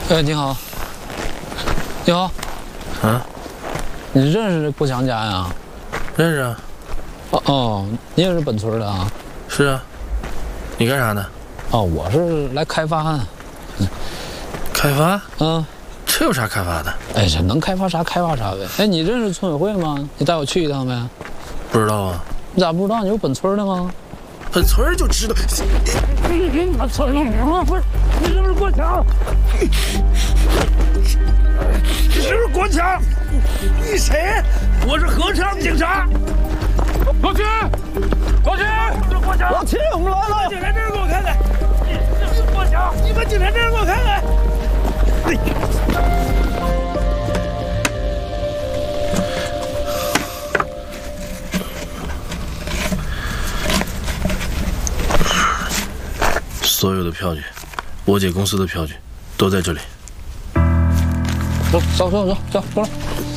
哎，你好，你好， 啊， 你认识郭强家呀？ 认识啊。 哦，你也是本村的啊？ 是啊。你干啥呢？ 哦，我是来开发的。 开发？ 嗯， 这有啥开发的？ 哎，这能开发啥开发啥呗。哎，你认识村委会吗？你带我去一趟呗。 不知道啊。 你咋不知道？你是本村的吗？ 本村就知道。 你把村了，不是？你是不是郭强？ 你是不是郭强？你谁？我是合昌警察。老秦，老秦，这郭强。 老秦，我们来了。 警察证给我看看。你是不是郭强？你把警察证给我看看。 所有的票据，我姐公司的票据，都在这里。 走，过来。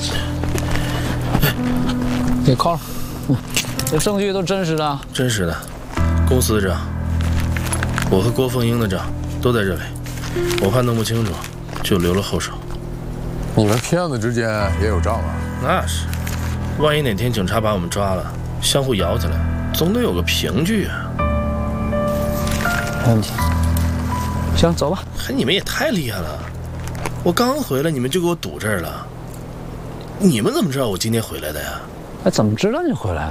给铐上。这证据都真实的。 真实的，公司的账，我和郭凤英的账都在这里。我怕弄不清楚，就留了后手。 你们骗子之间也有账啊？ 那是，万一哪天警察把我们抓了，相互摇起来，总得有个凭据啊。 没问题。行，走吧。 你们也太厉害了！我刚回来，你们就给我堵这儿了。你们怎么知道我今天回来的呀？ 哎，怎么知道你回来的？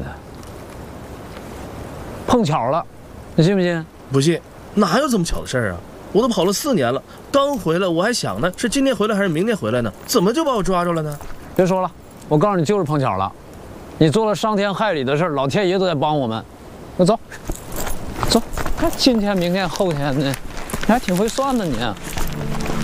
碰巧了，你信不信？ 不信，哪有这么巧的事儿啊？我都跑了4年了，刚回来我还想呢，是今天回来还是明天回来呢？怎么就把我抓住了呢？ 别说了，我告诉你，就是碰巧了。你做了伤天害理的事儿，老天爷都在帮我们。那走，走，看今天、明天、后天的，你还挺会算的你。